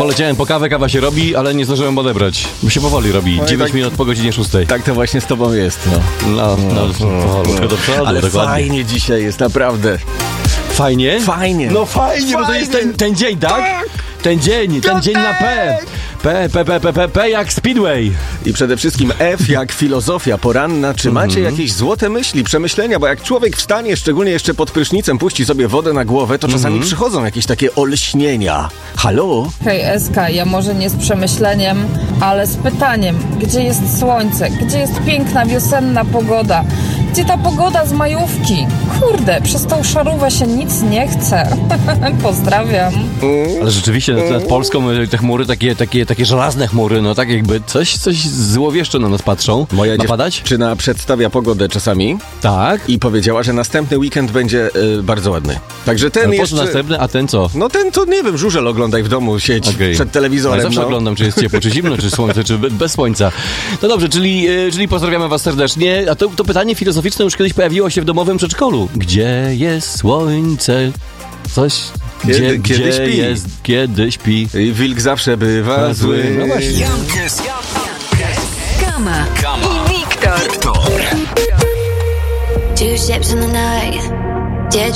Poleciałem po kawę, kawa się robi, ale nie zdążyłem odebrać. Bo się powoli robi. 9 minut po godzinie 6. Tak to właśnie z tobą jest, no. Do przodu, Ale dokładnie. fajnie dzisiaj jest, naprawdę. Fajnie? Fajnie. No fajnie, bo to jest ten dzień, tak? Ten dzień na P. P jak Speedway. I przede wszystkim F jak filozofia poranna. Czy macie jakieś złote myśli, przemyślenia? Bo jak człowiek wstanie, szczególnie jeszcze pod prysznicem, puści sobie wodę na głowę, to czasami przychodzą jakieś takie olśnienia. Halo? Hej Eska, ja może nie z przemyśleniem, ale z pytaniem. Gdzie jest słońce? Gdzie jest piękna wiosenna pogoda? Gdzie ta pogoda z majówki? Kurde, przez tą szarówę się nic nie chce. Pozdrawiam. Ale rzeczywiście nad Polską te chmury, takie żelazne chmury, no tak jakby coś złowieszcze na nas patrzą. Moja Ma padać? dziewczyna przedstawia pogodę czasami Tak. i powiedziała, że następny weekend będzie bardzo ładny. Także ten Ale po jeszcze... co następny, a ten co? No ten to nie wiem, żurzel oglądaj w domu, sieć Okej. przed telewizorem. Ja zawsze no. oglądam, czy jest ciepło, czy zimno, czy słońce, czy bez słońca. No dobrze, czyli pozdrawiamy was serdecznie. A to pytanie filozoficzne już kiedyś pojawiło się w domowym przedszkolu. Gdzie jest słońce? Coś... Kiedy śpi. Jest, kiedy śpi. I wilk zawsze bywa zły. No właśnie. Kama i Wiktor. Two ships in the night.